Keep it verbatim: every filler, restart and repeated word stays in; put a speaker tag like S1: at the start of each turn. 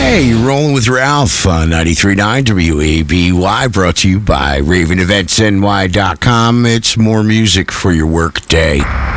S1: Hey, you're rolling with Ralph on ninety-three point nine W A B Y, brought to you by Raven Events N Y dot com. It's more music for your work day.